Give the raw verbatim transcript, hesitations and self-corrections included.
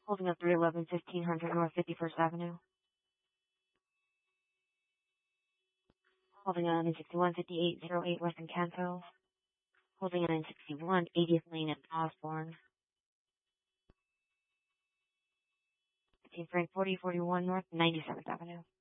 Holding up three eleven fifteen hundred North fifty-first Avenue. Holding on nine sixty-one fifty-eight oh eight West Encanto. Holding on nine sixty-one eightieth Lane at Osborne. fifteen Frank forty forty-one North ninety-seventh Avenue.